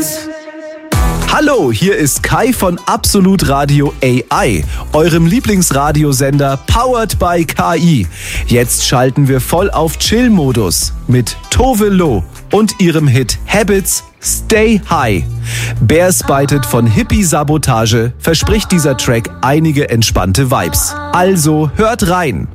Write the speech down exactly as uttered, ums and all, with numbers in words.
Hallo, hier ist Kai von Absolut Radio A I, eurem Lieblingsradiosender powered by K I. Jetzt schalten wir voll auf Chill-Modus mit Tove Lo und ihrem Hit Habits Stay High. Bears Bited von Hippie Sabotage verspricht dieser Track einige entspannte Vibes. Also hört rein.